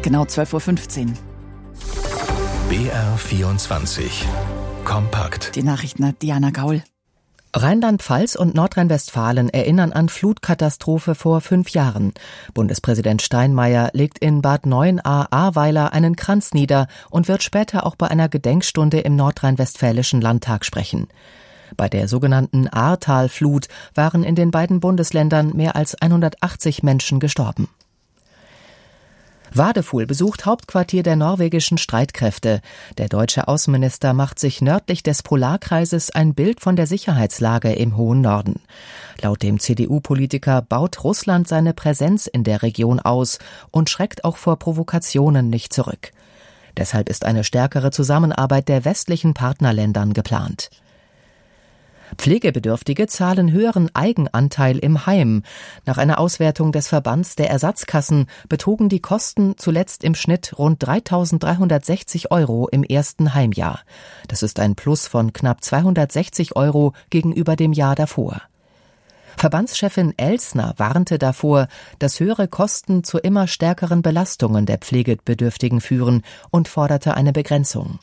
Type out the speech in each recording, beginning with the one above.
Genau 12.15 Uhr. BR24 kompakt. Die Nachrichten hat Diana Gaul. Rheinland-Pfalz und Nordrhein-Westfalen erinnern an Flutkatastrophe vor 5 Jahren. Bundespräsident Steinmeier legt in Bad Neuenahr-Ahrweiler einen Kranz nieder und wird später auch bei einer Gedenkstunde im nordrhein-westfälischen Landtag sprechen. Bei der sogenannten Ahrtal-Flut waren in den beiden Bundesländern mehr als 180 Menschen gestorben. Wadefuhl besucht Hauptquartier der norwegischen Streitkräfte. Der deutsche Außenminister macht sich nördlich des Polarkreises ein Bild von der Sicherheitslage im hohen Norden. Laut dem CDU-Politiker baut Russland seine Präsenz in der Region aus und schreckt auch vor Provokationen nicht zurück. Deshalb ist eine stärkere Zusammenarbeit der westlichen Partnerländern geplant. Pflegebedürftige zahlen höheren Eigenanteil im Heim. Nach einer Auswertung des Verbands der Ersatzkassen betrugen die Kosten zuletzt im Schnitt rund 3.360 € im ersten Heimjahr. Das ist ein Plus von knapp 260 € gegenüber dem Jahr davor. Verbandschefin Elsner warnte davor, dass höhere Kosten zu immer stärkeren Belastungen der Pflegebedürftigen führen und forderte eine Begrenzung.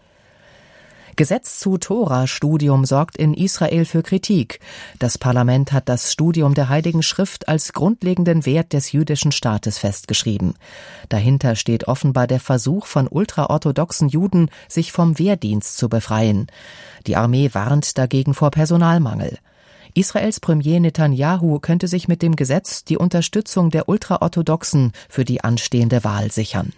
Gesetz zu Tora-Studium sorgt in Israel für Kritik. Das Parlament hat das Studium der Heiligen Schrift als grundlegenden Wert des jüdischen Staates festgeschrieben. Dahinter steht offenbar der Versuch von ultraorthodoxen Juden, sich vom Wehrdienst zu befreien. Die Armee warnt dagegen vor Personalmangel. Israels Premier Netanyahu könnte sich mit dem Gesetz die Unterstützung der Ultraorthodoxen für die anstehende Wahl sichern.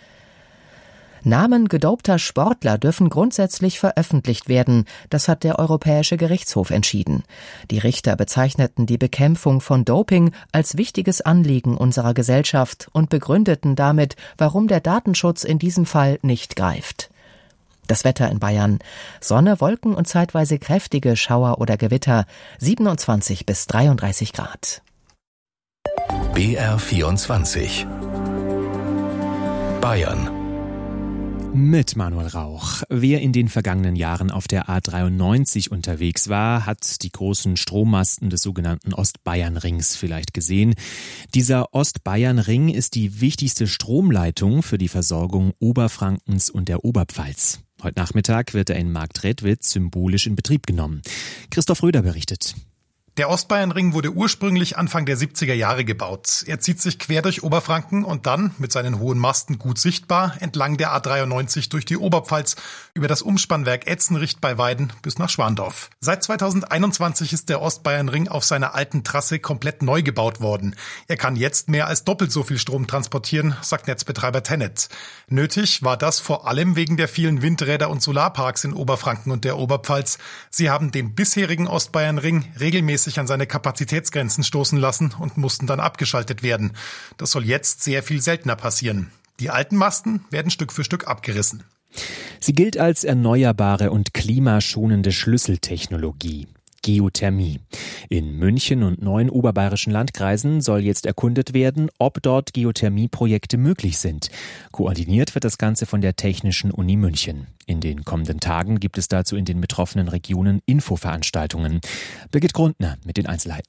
Namen gedopter Sportler dürfen grundsätzlich veröffentlicht werden. Das hat der Europäische Gerichtshof entschieden. Die Richter bezeichneten die Bekämpfung von Doping als wichtiges Anliegen unserer Gesellschaft und begründeten damit, warum der Datenschutz in diesem Fall nicht greift. Das Wetter in Bayern. Sonne, Wolken und zeitweise kräftige Schauer oder Gewitter. 27 bis 33 Grad. BR24 Bayern. Mit Manuel Rauch. Wer in den vergangenen Jahren auf der A93 unterwegs war, hat die großen Strommasten des sogenannten Ostbayernrings vielleicht gesehen. Dieser Ostbayernring ist die wichtigste Stromleitung für die Versorgung Oberfrankens und der Oberpfalz. Heute Nachmittag wird er in Marktredwitz symbolisch in Betrieb genommen. Christoph Röder berichtet. Der Ostbayernring wurde ursprünglich Anfang der 70er Jahre gebaut. Er zieht sich quer durch Oberfranken und dann, mit seinen hohen Masten gut sichtbar, entlang der A93 durch die Oberpfalz, über das Umspannwerk Etzenricht bei Weiden bis nach Schwandorf. Seit 2021 ist der Ostbayernring auf seiner alten Trasse komplett neu gebaut worden. Er kann jetzt mehr als doppelt so viel Strom transportieren, sagt Netzbetreiber TenneT. Nötig war das vor allem wegen der vielen Windräder und Solarparks in Oberfranken und der Oberpfalz. Sie haben den bisherigen Ostbayernring regelmäßig an seine Kapazitätsgrenzen stoßen lassen und mussten dann abgeschaltet werden. Das soll jetzt sehr viel seltener passieren. Die alten Masten werden Stück für Stück abgerissen. Sie gilt als erneuerbare und klimaschonende Schlüsseltechnologie. Geothermie. In München und 9 oberbayerischen Landkreisen soll jetzt erkundet werden, ob dort Geothermieprojekte möglich sind. Koordiniert wird das Ganze von der Technischen Uni München. In den kommenden Tagen gibt es dazu in den betroffenen Regionen Infoveranstaltungen. Birgit Grundner mit den Einzelheiten.